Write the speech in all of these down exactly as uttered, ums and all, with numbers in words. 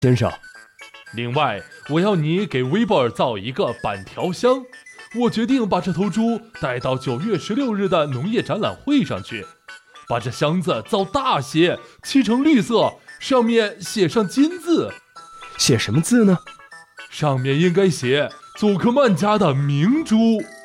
先生。 另外，我要你给威伯尔造一个板条箱。我决定把这头猪带到九月十六日的农业展览会上去，把这箱子造大些，漆成绿色，上面写上金字。 写什么字呢？ 上面应该写祖克曼家的明珠。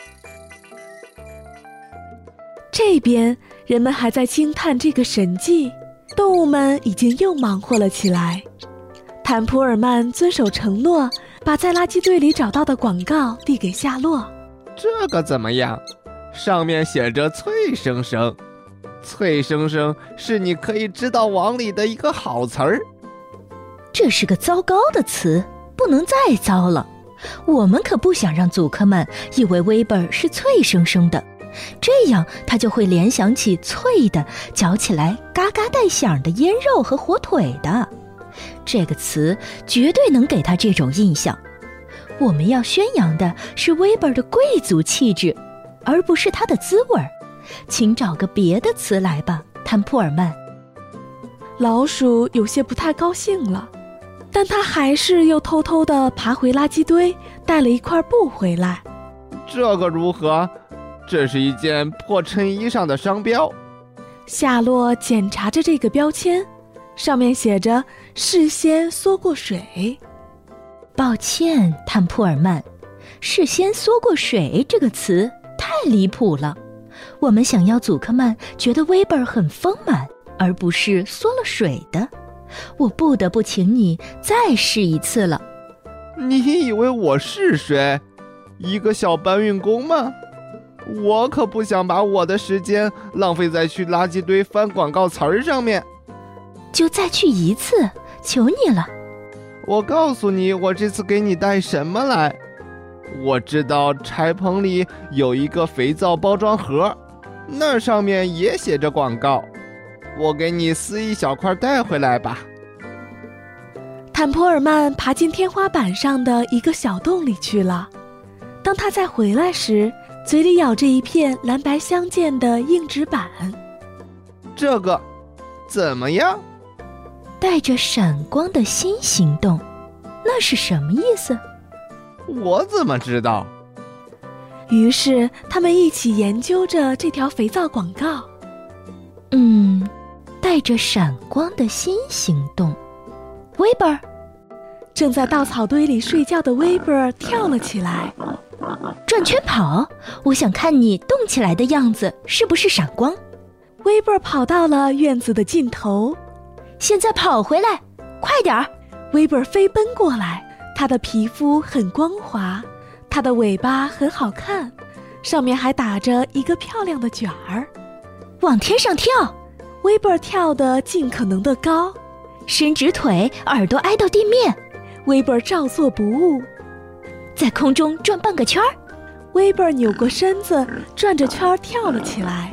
这边人们还在惊叹这个神迹，动物们已经又忙活了起来。坦普尔曼遵守承诺，把在垃圾堆里找到的广告递给夏洛。 这个怎么样？上面写着脆生生，脆生生是你可以知道网里的一个好词儿。 这是个糟糕的词，不能再糟了。我们可不想让祖克曼以为威本是脆生生的，这样他就会联想起脆的，嚼起来嘎嘎带响的腌肉和火腿的。这个词绝对能给他这种印象。我们要宣扬的是威本的贵族气质，而不是他的滋味。请找个别的词来吧，坦普尔曼。 老鼠有些不太高兴了，但他还是又偷偷地爬回垃圾堆，带了一块布回来。 这个如何？这是一件破衬衣上的商标。 夏洛检查着这个标签，上面写着事先缩过水。 抱歉，坦普尔曼，事先缩过水这个词太离谱了。我们想要祖克曼觉得威本很丰满，而不是缩了水的。我不得不请你再试一次了。 你以为我是谁？一个小搬运工吗？我可不想把我的时间浪费在去垃圾堆翻广告词儿上面。 就再去一次，求你了。 我告诉你，我这次给你带什么来。我知道柴棚里有一个肥皂包装盒，那上面也写着广告。我给你撕一小块带回来吧。 坦普尔曼爬进天花板上的一个小洞里去了。当他再回来时，嘴里咬着一片蓝白相间的硬纸板。 这个怎么样？ 带着闪光的新行动，那是什么意思？ 我怎么知道？ 于是他们一起研究着这条肥皂广告。 嗯，带着闪光的新行动。威本， 正在稻草堆里睡觉的威本跳了起来。 转圈跑，我想看你动起来的样子是不是闪光。 威本跑到了院子的尽头。 现在跑回来，快点儿！ 威本飞奔过来，他的皮肤很光滑，他的尾巴很好看，上面还打着一个漂亮的卷儿。 往天上跳， 威本跳得尽可能的高， 伸直腿，耳朵挨到地面。 威本照做不误， 在空中转半个圈儿。 威本扭过身子，转着圈儿跳了起来。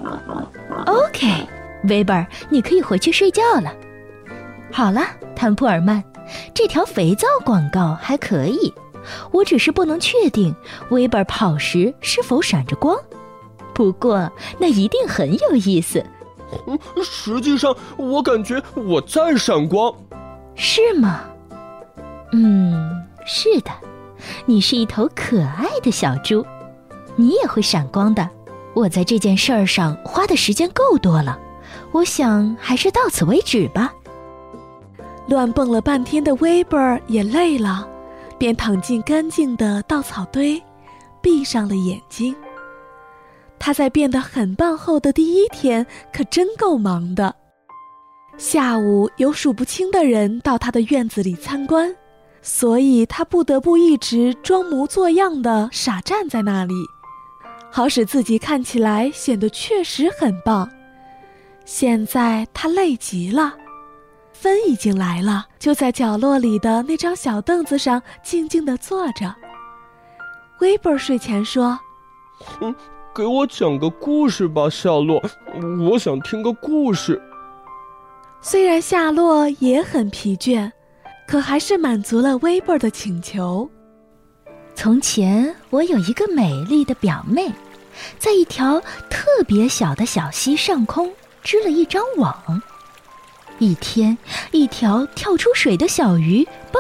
OK， 威本，你可以回去睡觉了。好了，坦普尔曼，这条肥皂广告还可以，我只是不能确定威本跑时是否闪着光。不过那一定很有意思。 嗯，实际上我感觉我在闪光。 是吗？嗯，是的，你是一头可爱的小猪，你也会闪光的。我在这件事儿上花的时间够多了，我想还是到此为止吧。 乱蹦了半天的威本也累了，便躺进干净的稻草堆，闭上了眼睛。他在变得很棒后的第一天可真够忙的。下午有数不清的人到他的院子里参观，所以他不得不一直装模作样的傻站在那里，好使自己看起来显得确实很棒。现在他累极了。芬已经来了，就在角落里的那张小凳子上静静地坐着。威本睡前说： 嗯，给我讲个故事吧，夏洛，我想听个故事。 虽然夏洛也很疲倦，可还是满足了威本的请求。 从前我有一个美丽的表妹，在一条特别小的小溪上空织了一张网。一天，一条跳出水的小鱼